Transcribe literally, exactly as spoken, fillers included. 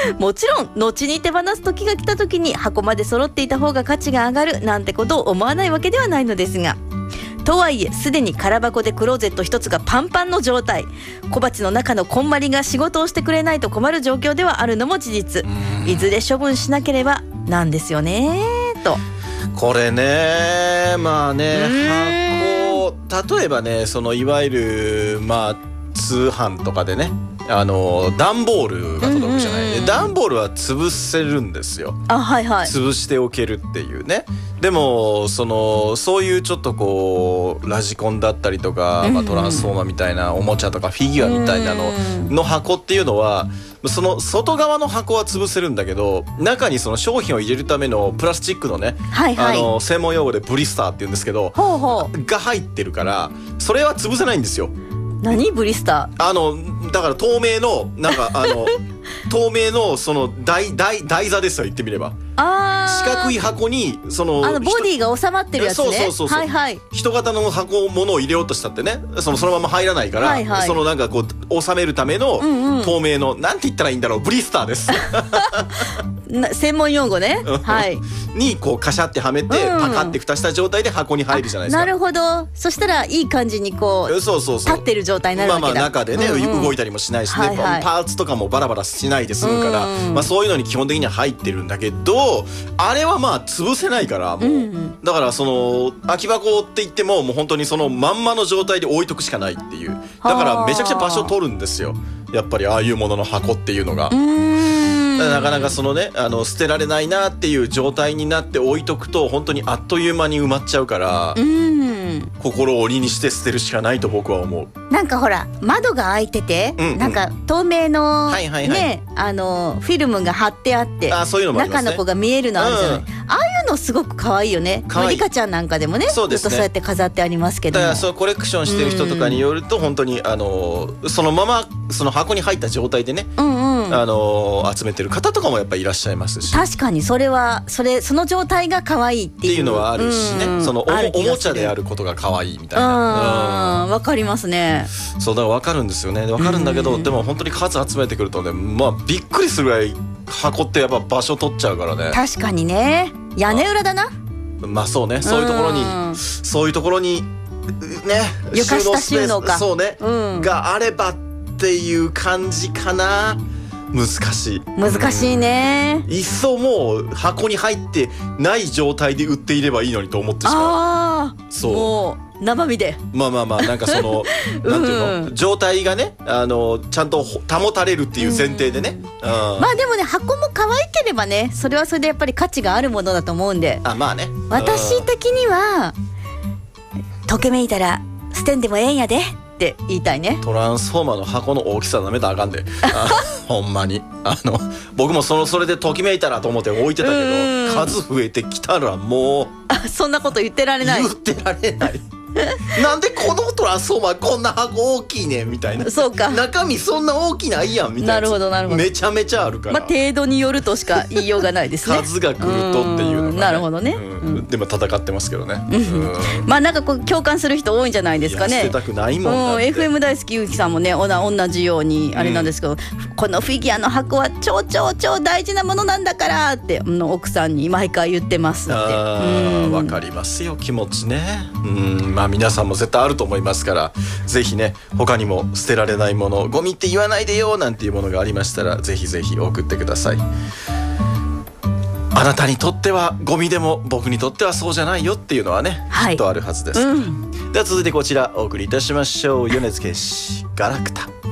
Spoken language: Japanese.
もちろん後に手放す時が来た時に箱まで揃っていた方が価値が上がるなんてことを思わないわけではないのですが、とはいえすでに空箱でクローゼット一つがパンパンの状態、小鉢の中のこんまりが仕事をしてくれないと困る状況ではあるのも事実。いずれ処分しなければなんですよねと。 これね、まあね、箱例えばね、そのいわゆるまあ通販とかでね、あの段ボールが届くじゃない、うんうんうん、段ボールは潰せるんですよ。 あ、はいはい、 潰しておけるっていうね。でもそのそういうちょっとこうラジコンだったりとか、うんうん、まあ、トランスフォーマーみたいなおもちゃとかフィギュアみたいなのの箱っていうのは、その外側の箱は潰せるんだけど、中にその商品を入れるためのプラスチックのね、はいはい、あの専門用語でブリスターって言うんですけど、ほうほうが入ってるから、それは潰せないんですよ。 何ブリスター？ あのだから透明のなんかあの透明のその台台台座ですよ、言ってみれば。あ、四角い箱にそのあのボディが収まってるやつね。 そうそうそうそう、はいはい、人型の箱物を入れようとしたってね、そのそのまま入らないから、はいはい、そのなんかこう収めるための透明の、うんうん、なんて言ったらいいんだろう、ブリスターです専門用語ね、はい、 にこうカシャってはめて、うん、パカって蓋した状態で箱に入るじゃないですか。 なるほど。そしたらいい感じにこう、そうそうそう、立ってる状態になるわけだ。 まあまあ中でね、うんうん、動いたりもしないしね、はいはい、パーツとかもバラバラしないで済むから、うんうん、まあ、そういうのに基本的には入ってるんだけど、あれはまあ潰せないからもう、うんうん、だからその空き箱って言ってももう本当にそのまんまの状態で置いとくしかないっていう。だからめちゃくちゃ場所取るんですよ、やっぱりああいうものの箱っていうのが。うーん、なかなかそのね、あの捨てられないなっていう状態になって置いとくと本当にあっという間に埋まっちゃうから、うん、心を鬼にして捨てるしかないと僕は思う。 なんかほら窓が開いてて、うんうん、なんか透明の、はいはいはい、ね、あのフィルムが貼ってあって、あ、そういうのもありますね、中の子が見えるのあるじゃない、うん、ああいうのすごく可愛いよね。リカちゃんなんかでもね、そうですね、ずっとそうやって飾ってありますけども、 だからそうコレクションしてる人とかによると、うん、本当にあのそのままその箱に入った状態でね、うんうん、あの集めてる方とかもやっぱりいらっしゃいますし、 確かにそれはそれその状態が可愛いっていう、 っていうのはあるしね、うん、その お, おもちゃであることが可愛いみたいな、 わ、うん、かりますね。 そうだから分かるんですよね、分かるんだけど、うん、でも本当に数集めてくるとね、まあびっくりするぐらい箱ってやっぱ場所取っちゃうからね。 確かにね、屋根裏だな。 まあそうね、そういうところに、うん、そういうところにね、 床下収納か、 そうね、うん、があればっていう感じかな。難しい難しいね、 うん、いっそもう箱に入ってない状態で売っていればいいのにと思ってしまう。あ、そう、もう生身で、 まあまあまあ、なんかそのなんていうの、状態がね、あのちゃんと保たれるっていう前提でね、うんうん、まあでもね、箱も可愛ければね、それはそれでやっぱり価値があるものだと思うんで、 あ、まあね、 私的には溶けめいたら捨てんでもええんやでって言いたいね。 トランスフォーマーの箱の大きさなめたらあかんでほんまにあの僕もそのそれでときめいたらと思って置いてたけど、数増えてきたらもうあ、そんなこと言ってられない、 言ってられないなんでこのトランスフォーマーこんな箱大きいねんみたいな、そうか、中身そんな大きないやんみたいな、 なるほどなるほど、 めちゃめちゃあるから、 まあ、程度によるとしか言いようがないですね数が来るとっていうのが、ね、 なるほどね、うん、 でも戦ってますけどね、うん、 まあなんかこう共感する人多いんじゃないですかね。 捨てたくないもんだって、 エフエム 大好きゆうきさんもね、おな同じようにあれなんですけど、うん、このフィギュアの箱は超超超大事なものなんだからって奥さんに毎回言ってますって。 あ、うん、分かりますよ、気持ちね。うん、まあ皆さんも絶対あると思いますから、ぜひね、他にも捨てられないもの、ゴミって言わないでよなんていうものがありましたら、ぜひぜひ送ってください。あなたにとってはゴミでも僕にとってはそうじゃないよっていうのはね、はい、きっとあるはずです、うん、では続いてこちらお送りいたしましょう。米津玄師、ガラクタ。